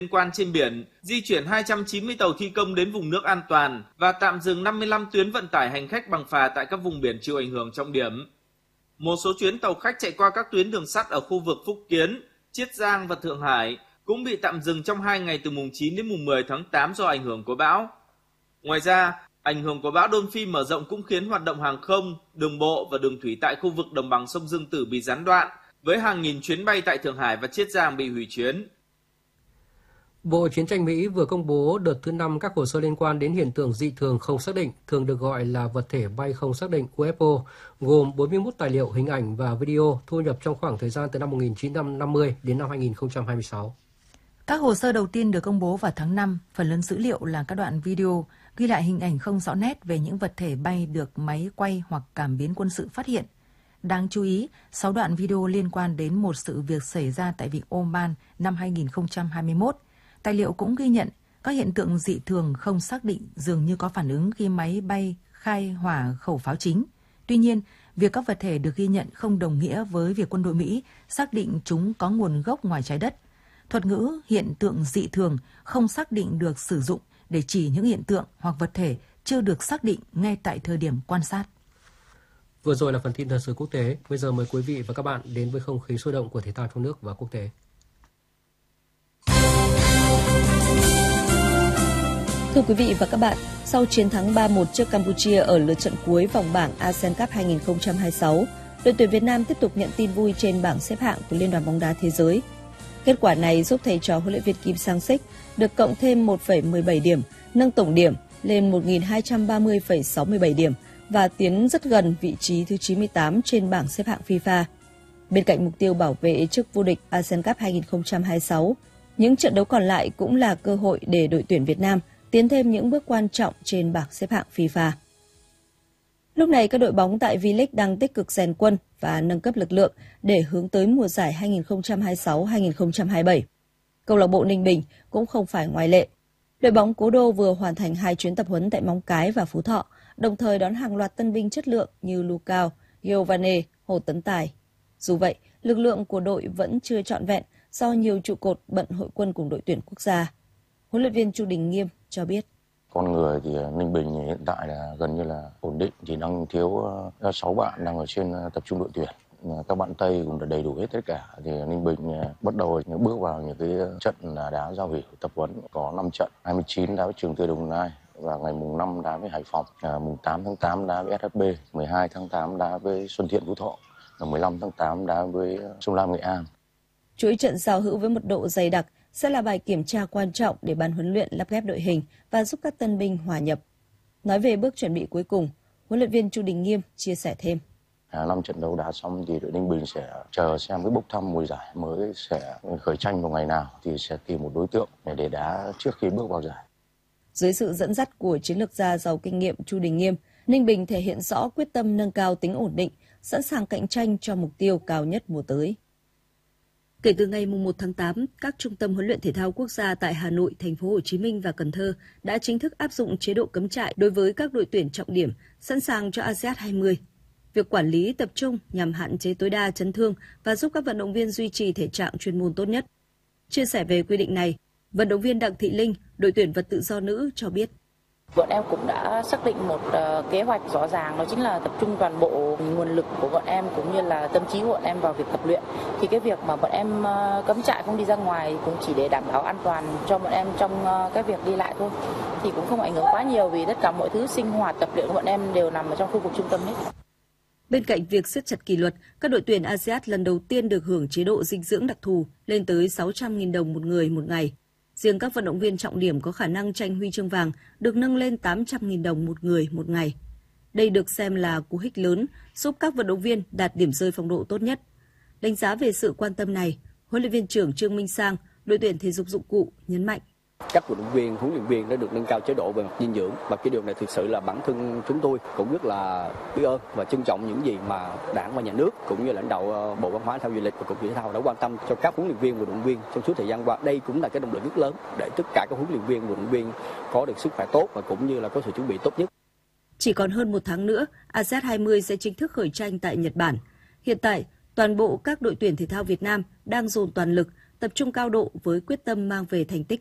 liên quan trên biển, di chuyển 290 tàu thi công đến vùng nước an toàn và tạm dừng 55 tuyến vận tải hành khách bằng phà tại các vùng biển chịu ảnh hưởng trọng điểm. Một số chuyến tàu khách chạy qua các tuyến đường sắt ở khu vực Phúc Kiến, Chiết Giang và Thượng Hải cũng bị tạm dừng trong 2 ngày từ mùng 9 đến mùng 10 tháng 8 do ảnh hưởng của bão. Ngoài ra, ảnh hưởng của bão Đôn Phi mở rộng cũng khiến hoạt động hàng không, đường bộ và đường thủy tại khu vực đồng bằng sông Dương Tử bị gián đoạn, với hàng nghìn chuyến bay tại Thượng Hải và Chiết Giang bị hủy chuyến. Bộ Chiến tranh Mỹ vừa công bố đợt thứ 5 các hồ sơ liên quan đến hiện tượng dị thường không xác định, thường được gọi là vật thể bay không xác định UFO, gồm 41 tài liệu, hình ảnh và video thu nhập trong khoảng thời gian từ năm 1950 đến năm 2026. Các hồ sơ đầu tiên được công bố vào tháng 5, phần lớn dữ liệu là các đoạn video ghi lại hình ảnh không rõ nét về những vật thể bay được máy quay hoặc cảm biến quân sự phát hiện. Đáng chú ý, 6 đoạn video liên quan đến một sự việc xảy ra tại vịnh Oman năm 2021. Tài liệu cũng ghi nhận các hiện tượng dị thường không xác định dường như có phản ứng khi máy bay khai hỏa khẩu pháo chính. Tuy nhiên, việc các vật thể được ghi nhận không đồng nghĩa với việc quân đội Mỹ xác định chúng có nguồn gốc ngoài trái đất. Thuật ngữ hiện tượng dị thường không xác định được sử dụng để chỉ những hiện tượng hoặc vật thể chưa được xác định ngay tại thời điểm quan sát. Vừa rồi là phần tin thời sự quốc tế. Bây giờ mời quý vị và các bạn đến với không khí sôi động của thể thao trong nước và quốc tế. Thưa quý vị và các bạn, sau chiến thắng 3-1 trước Campuchia ở lượt trận cuối vòng bảng ASEAN Cup 2026, đội tuyển Việt Nam tiếp tục nhận tin vui trên bảng xếp hạng của Liên đoàn bóng đá thế giới. Kết quả này giúp thầy trò huấn luyện viên Kim Sang-sik được cộng thêm 1,17 điểm, nâng tổng điểm lên 1.230,67 điểm và tiến rất gần vị trí thứ 98 trên bảng xếp hạng FIFA. Bên cạnh mục tiêu bảo vệ chức vô địch ASEAN Cup 2026, những trận đấu còn lại cũng là cơ hội để đội tuyển Việt Nam tiến thêm những bước quan trọng trên bảng xếp hạng FIFA. Lúc này, các đội bóng tại V-League đang tích cực rèn quân và nâng cấp lực lượng để hướng tới mùa giải 2026-2027. Câu lạc bộ Ninh Bình cũng không phải ngoại lệ. Đội bóng Cố Đô vừa hoàn thành 2 chuyến tập huấn tại Móng Cái và Phú Thọ, đồng thời đón hàng loạt tân binh chất lượng như Lucao, Giovane, Hồ Tấn Tài. Dù vậy, lực lượng của đội vẫn chưa trọn vẹn do nhiều trụ cột bận hội quân cùng đội tuyển quốc gia. Huấn luyện viên Chu Đình Nghiêm cho biết. Con người thì Ninh Bình hiện tại là gần như là ổn định, chỉ đang thiếu 6 bạn đang ở trên tập trung đội tuyển. Các bạn Tây cũng đã đầy đủ hết tất cả. Thì Ninh Bình bắt đầu bước vào những cái trận là đá giao hữu tập huấn, có 5 trận, 29 đá với Trường Tươi Đồng Nai và ngày mùng 5 đá với Hải Phòng, mùng 8 tháng 8 đá với SHB, 12 tháng 8 đá với Xuân Thiện Phú Thọ, và 15 tháng 8 đá với Sông Lam Nghệ An. Chuỗi trận giao hữu với mật độ dày đặc sẽ là bài kiểm tra quan trọng để ban huấn luyện lắp ghép đội hình và giúp các tân binh hòa nhập. Nói về bước chuẩn bị cuối cùng, huấn luyện viên Chu Đình Nghiêm chia sẻ thêm. 5 trận đấu đá xong thì đội Ninh Bình sẽ chờ xem cái bốc thăm mùa giải mới sẽ khởi tranh vào ngày nào thì sẽ tìm một đối tượng để đá trước khi bước vào giải. Dưới sự dẫn dắt của chiến lược gia giàu kinh nghiệm Chu Đình Nghiêm, Ninh Bình thể hiện rõ quyết tâm nâng cao tính ổn định, sẵn sàng cạnh tranh cho mục tiêu cao nhất mùa tới. Kể từ ngày 1 tháng 8, các trung tâm huấn luyện thể thao quốc gia tại Hà Nội, Thành phố Hồ Chí Minh và Cần Thơ đã chính thức áp dụng chế độ cấm trại đối với các đội tuyển trọng điểm sẵn sàng cho ASEAN 20. Việc quản lý tập trung nhằm hạn chế tối đa chấn thương và giúp các vận động viên duy trì thể trạng chuyên môn tốt nhất. Chia sẻ về quy định này, vận động viên Đặng Thị Linh, đội tuyển vật tự do nữ cho biết. Bọn em cũng đã xác định một kế hoạch rõ ràng, đó chính là tập trung toàn bộ nguồn lực của bọn em cũng như là tâm trí của bọn em vào việc tập luyện. Thì cái việc mà bọn em cấm trại không đi ra ngoài cũng chỉ để đảm bảo an toàn cho bọn em trong cái việc đi lại thôi. Thì cũng không ảnh hưởng quá nhiều vì tất cả mọi thứ sinh hoạt tập luyện của bọn em đều nằm ở trong khu vực trung tâm hết. Bên cạnh việc siết chặt kỷ luật, các đội tuyển ASEAN lần đầu tiên được hưởng chế độ dinh dưỡng đặc thù lên tới 600.000 đồng một người một ngày. Riêng các vận động viên trọng điểm có khả năng tranh huy chương vàng được nâng lên 800.000 đồng một người một ngày. Đây được xem là cú hích lớn giúp các vận động viên đạt điểm rơi phong độ tốt nhất. Đánh giá về sự quan tâm này, huấn luyện viên trưởng Trương Minh Sang, đội tuyển thể dục dụng cụ nhấn mạnh. Các vận động viên, huấn luyện viên đã được nâng cao chế độ về mặt dinh dưỡng và cái điều này thực sự là bản thân chúng tôi cũng rất là biết ơn và trân trọng những gì mà Đảng và Nhà nước cũng như lãnh đạo Bộ Văn hóa Thể thao Du lịch và Cục Thể thao đã quan tâm cho các huấn luyện viên và vận động viên trong suốt thời gian qua. Đây cũng là cái động lực rất lớn để tất cả các huấn luyện viên và vận động viên có được sức khỏe tốt và cũng như là có sự chuẩn bị tốt nhất. Chỉ còn hơn 1 tháng nữa, ASEAN 20 sẽ chính thức khởi tranh tại Nhật Bản. Hiện tại, toàn bộ các đội tuyển thể thao Việt Nam đang dồn toàn lực tập trung cao độ với quyết tâm mang về thành tích